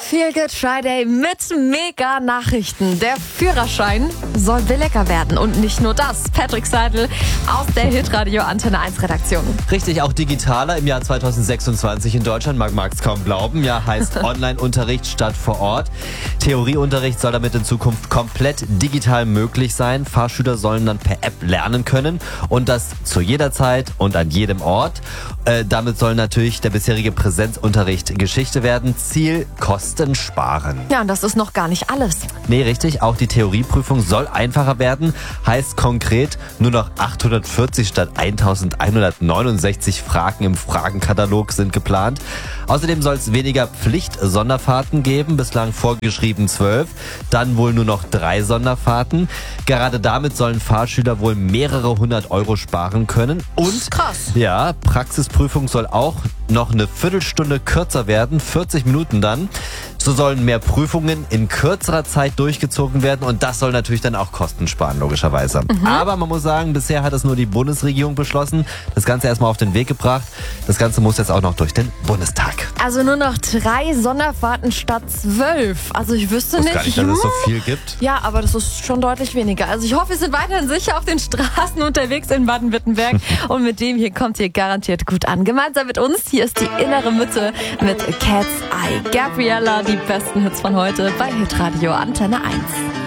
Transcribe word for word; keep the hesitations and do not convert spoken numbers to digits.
Feel Good Friday mit Mega-Nachrichten. Der Führerschein soll billiger werden. Und nicht nur das. Patrick Seidel aus der Hitradio Antenne eins Redaktion. Richtig, auch digitaler im Jahr zweitausendsechsundzwanzig in Deutschland. Man mag es kaum glauben. Ja, heißt Online-Unterricht statt vor Ort. Theorieunterricht soll damit in Zukunft komplett digital möglich sein. Fahrschüler sollen dann per App lernen können. Und das zu jeder Zeit und an jedem Ort. Äh, damit soll natürlich der bisherige Präsenzunterricht Geschichte werden. Ziel, Kosten sparen. Ja, und das ist noch gar nicht alles. Nee, richtig. Auch die Theorieprüfung soll einfacher werden. Heißt konkret nur noch achthundertvierzig statt eintausendeinhundertneunundsechzig Fragen im Fragenkatalog sind geplant. Außerdem soll es weniger Pflicht-Sonderfahrten geben. Bislang vorgeschrieben zwölf. Dann wohl nur noch drei Sonderfahrten. Gerade damit sollen Fahrschüler wohl mehrere hundert Euro sparen können. Und krass. Ja, Praxisprüfung soll auch noch eine Viertelstunde kürzer werden, vierzig Minuten dann. So sollen mehr Prüfungen in kürzerer Zeit durchgezogen werden und das soll natürlich dann auch Kosten sparen, logischerweise. Mhm. Aber man muss sagen, bisher hat es nur die Bundesregierung beschlossen, das Ganze erstmal auf den Weg gebracht. Das Ganze muss jetzt auch noch durch den Bundestag. Also nur noch drei Sonderfahrten statt zwölf. Also ich wüsste ich nicht. Gar nicht, dass es so viel gibt. Ja, aber das ist schon deutlich weniger. Also ich hoffe, wir sind weiterhin sicher auf den Straßen unterwegs in Baden-Württemberg. Und mit dem hier kommt ihr garantiert gut an. Gemeinsam mit uns, hier ist die innere Mitte mit Cat's Eye. Gabriella, die besten Hits von heute bei Hitradio Antenne eins.